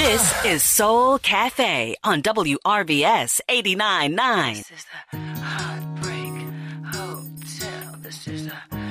This is Soul Cafe on WRVS 89.9. This is the Heartbreak Hotel. This is the